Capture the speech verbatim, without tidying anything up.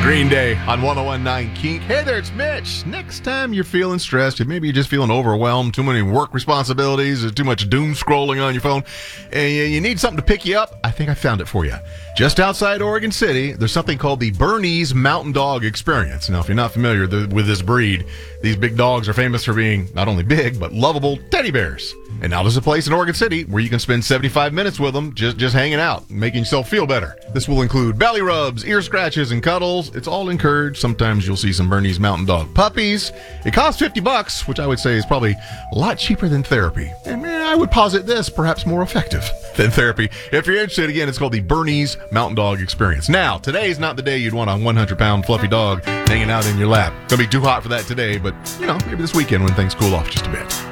Green Day on one oh one point nine Kink. Hey there, it's Mitch. Next time you're feeling stressed, maybe you're just feeling overwhelmed, too many work responsibilities, too much doom scrolling on your phone, and you need something to pick you up, I think I found it for you. Just outside Oregon City, there's something called the Bernese Mountain Dog Experience. Now, if you're not familiar with this breed, these big dogs are famous for being not only big, but lovable teddy bears. And now there's a place in Oregon City where you can spend seventy-five minutes with them just, just hanging out, making yourself feel better. This will include belly rubs, ear scratches, and cuddles. It's all encouraged. Sometimes you'll see some Bernese Mountain Dog puppies. It costs fifty bucks, which I would say is probably a lot cheaper than therapy. And eh, I would posit this, perhaps more effective than therapy. If you're interested, again, it's called the Bernese Mountain Dog Experience. Now, today's not the day you'd want a one hundred pound fluffy dog hanging out in your lap. It's going to be too hot for that today, but, you know, maybe this weekend when things cool off just a bit.